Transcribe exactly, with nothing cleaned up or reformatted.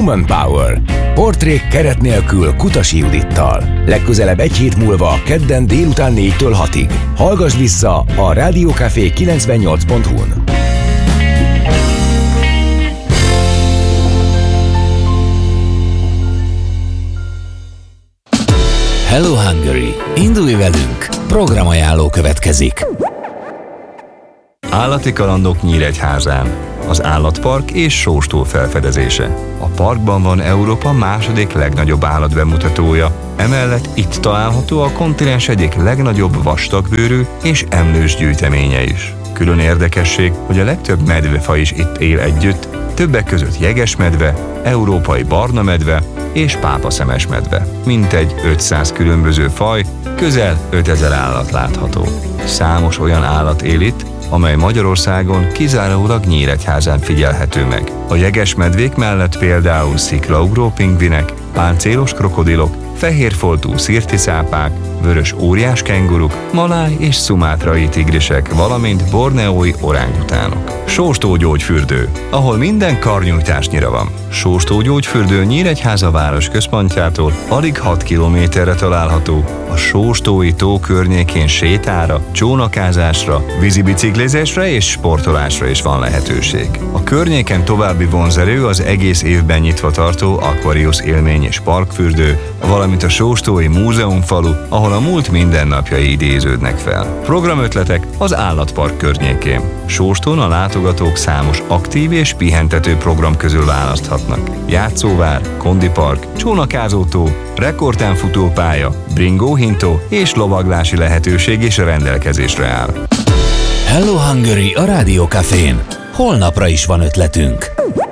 Woman Power. Portrék keret nélkül Kutasi Judittal. Legközelebb egy hét múlva, kedden délután négytől hatig. Hallgass vissza a Rádió Café kilencvennyolc pont hu-n. Hello Hungary! Indulj velünk! Programajánló következik. Állati kalandok Nyíregyházán. Az állatpark és sóstó felfedezése. A parkban van Európa második legnagyobb állatbemutatója. Emellett itt található a kontinens egyik legnagyobb vastagbőrű és emlős gyűjteménye is. Külön érdekesség, hogy a legtöbb medvefaj is itt él együtt, többek között jegesmedve, európai barna medve és pápaszemes medve. Mintegy ötszáz különböző faj, közel ötezer állat látható. Számos olyan állat él itt, amely Magyarországon kizárólag Nyíregyházán figyelhető meg. A jegesmedvék mellett például sziklaugró pingvinek, páncélos krokodilok, fehérfoltú szirticápák, vörös óriás kenguruk, maláj és szumátrai tigrisek, valamint borneói orángutánok. Sóstógyógyfürdő, ahol minden karnyújtásnyira van. Sóstógyógyfürdő Nyíregyháza város központjától alig hat kilométerre található. A Sóstói tó környékén sétára, csónakázásra, vízibiciklizésre és sportolásra is van lehetőség. A környéken további vonzerő az egész évben nyitva tartó Aquarius élmény és parkfürdő, valamint a Sóstói múzeumfalu, ahol a múlt mindennapjai idéződnek fel. Programötletek az állatpark környékén. Sóstón a látogatók számos aktív és pihentető program közül választhatnak. Játszóvár, kondipark, csónakázótó, rekordtánfutópálya, bringóhintó és lovaglási lehetőség is rendelkezésre áll. Hello Hungary a Rádió Cafén. Holnapra is van ötletünk.